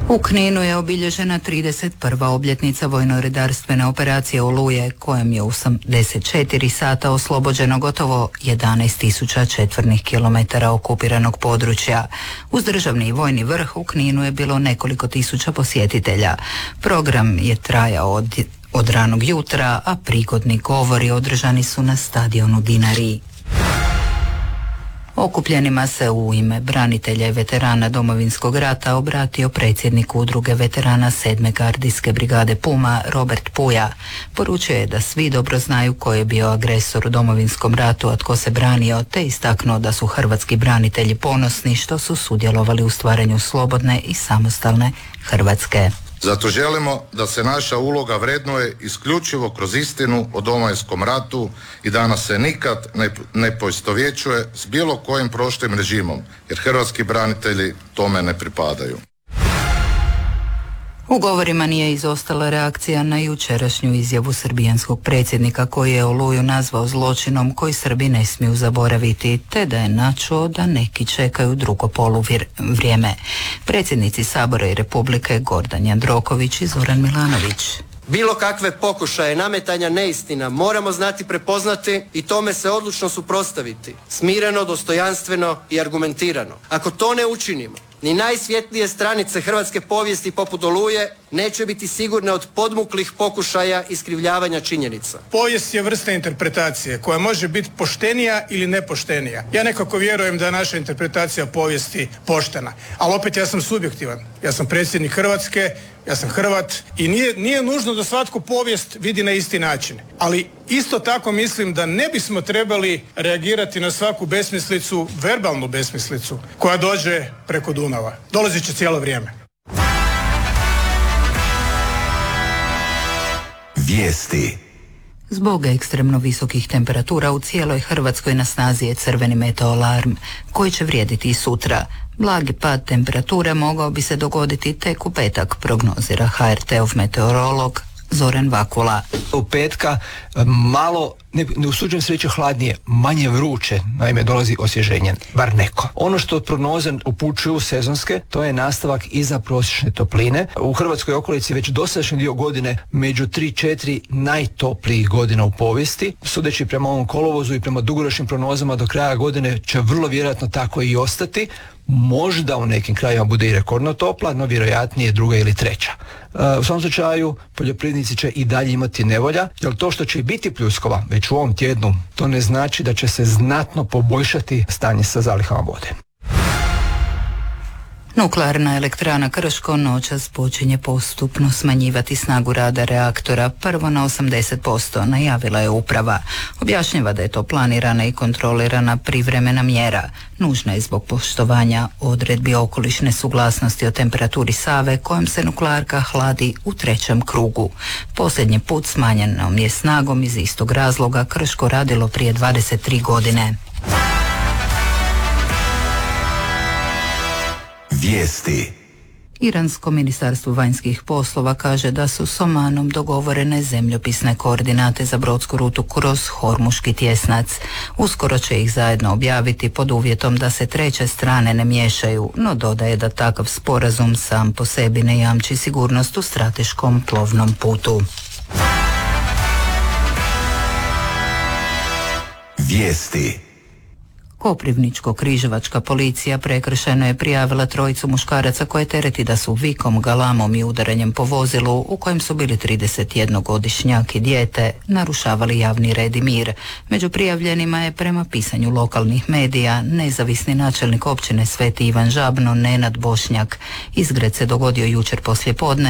U Kninu je obilježena 31. obljetnica vojno-redarstvene operacije Oluje, kojom je u 84 sata oslobođeno gotovo 11.000 četvornih kilometara okupiranog područja. Uz državni i vojni vrh u Kninu je bilo nekoliko tisuća posjetitelja. Program je trajao od ranog jutra, a prigodni govori održani su na stadionu Dinari. Okupljenima se u ime branitelja i veterana Domovinskog rata obratio predsjednik udruge veterana 7. gardijske brigade Puma Robert Puja. Poručio je da svi dobro znaju ko je bio agresor u Domovinskom ratu, a tko se branio, te istaknuo da su hrvatski branitelji ponosni što su sudjelovali u stvaranju slobodne i samostalne Hrvatske. Zato želimo da se naša uloga vrednuje isključivo kroz istinu o Domovinskom ratu i da nas se nikad ne poistovjećuje s bilo kojim prošlim režimom, jer hrvatski branitelji tome ne pripadaju. U govorima nije izostala reakcija na jučerašnju izjavu srbijanskog predsjednika koji je Oluju nazvao zločinom koji Srbi ne smiju zaboraviti, te da je načuo da neki čekaju drugo poluvrijeme. Predsjednici Sabora i Republike Gordan Jandroković i Zoran Milanović. Bilo kakve pokušaje nametanja neistina moramo znati prepoznati i tome se odlučno suprotstaviti, smireno, dostojanstveno i argumentirano. Ako to ne učinimo, ni najsvjetlije stranice hrvatske povijesti poput Oluje neće biti sigurne od podmuklih pokušaja iskrivljavanja činjenica. Povijest je vrsta interpretacije koja može biti poštenija ili nepoštenija. Ja nekako vjerujem da je naša interpretacija povijesti poštena, ali opet ja sam subjektivan. Ja sam predsjednik Hrvatske, ja sam Hrvat i nije nužno da svatko povijest vidi na isti način. Ali isto tako mislim da ne bismo trebali reagirati na svaku besmislicu, verbalnu besmislicu koja dođe preko Dunava. Dolazit će cijelo vrijeme. Vijesti. Zbog ekstremno visokih temperatura u cijeloj Hrvatskoj na snazi je crveni meteoalarm koji će vrijediti i sutra. Blagi pad temperature mogao bi se dogoditi tek u petak, prognozira HRT-ov meteorolog Zoran Vakula. U petka malo, ne usuđujem se reći hladnije, manje vruće, naime dolazi osvježenje, bar neko. Ono što prognoze upućuju sezonske, to je nastavak iza prosječne topline. U Hrvatskoj okolici već dosadašnji dio godine među 3-4 najtoplijih godina u povijesti. Sudeći prema ovom kolovozu i prema dugoročnim prognozama do kraja godine će vrlo vjerojatno tako i ostati. Možda u nekim krajima bude i rekordno topla, no vjerojatnije druga ili treća. U svom slučaju poljoprivrednici će i dalje imati nevolja, jer to što će biti pljuskova već u ovom tjednu, to ne znači da će se znatno poboljšati stanje sa zalihama vode. Nuklearna elektrana Krško noćas počinje postupno smanjivati snagu rada reaktora, prvo na 80%, najavila je uprava. Objašnjava da je to planirana i kontrolirana privremena mjera. Nužna je zbog poštovanja odredbi okolišne suglasnosti o temperaturi Save kojom se nuklearka hladi u 3. krugu. Posljednji put smanjenom je snagom iz istog razloga Krško radilo prije 23 godine. Vijesti. Iransko ministarstvo vanjskih poslova kaže da su s Omanom dogovorene zemljopisne koordinate za brodsku rutu kroz Hormuški tjesnac. Uskoro će ih zajedno objaviti pod uvjetom da se treće strane ne miješaju, no dodaje da takav sporazum sam po sebi ne jamči sigurnost u strateškom plovnom putu. Vijesti. Koprivničko-križevačka policija prekršajno je prijavila 3 muškaraca koje tereti da su vikom, galamom i udaranjem po vozilu u kojem su bili 31-godišnjak i dijete narušavali javni red i mir. Među prijavljenima je prema pisanju lokalnih medija nezavisni načelnik općine Sveti Ivan Žabno Nenad Bošnjak. Izgred se dogodio jučer poslijepodne